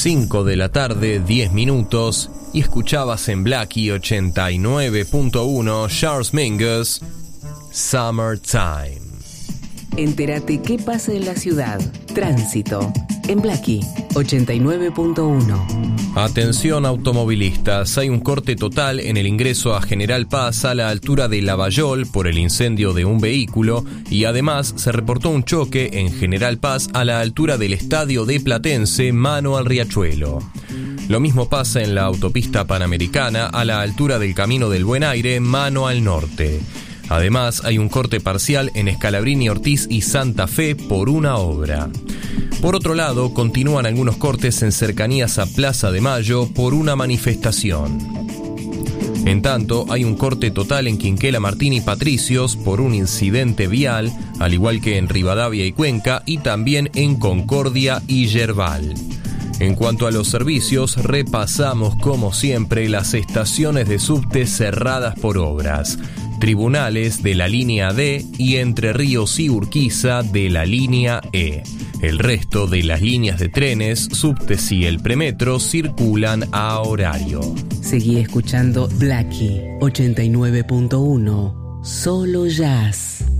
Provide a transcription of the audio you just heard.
5 de la tarde, 10 minutos, y escuchabas en Blackie 89.1 Charles Mingus, Summertime. Entérate qué pasa en la ciudad. Tránsito. En Blackie 89.1. Atención automovilistas, hay un corte total en el ingreso a General Paz a la altura de Lavallol por el incendio de un vehículo y además se reportó un choque en General Paz a la altura del estadio de Platense, mano al Riachuelo. Lo mismo pasa en la autopista Panamericana a la altura del Camino del Buen Aire, mano al norte. Además, hay un corte parcial en Scalabrini Ortiz y Santa Fe por una obra. Por otro lado, continúan algunos cortes en cercanías a Plaza de Mayo por una manifestación. En tanto, hay un corte total en Quinquela Martín y Patricios por un incidente vial, al igual que en Rivadavia y Cuenca, y también en Concordia y Yerbal. En cuanto a los servicios, repasamos como siempre las estaciones de subte cerradas por obras, tribunales de la línea D y Entre Ríos y Urquiza de la línea E. El resto de las líneas de trenes, subtes y el premetro circulan a horario. Seguí escuchando Blackie 89.1, solo jazz.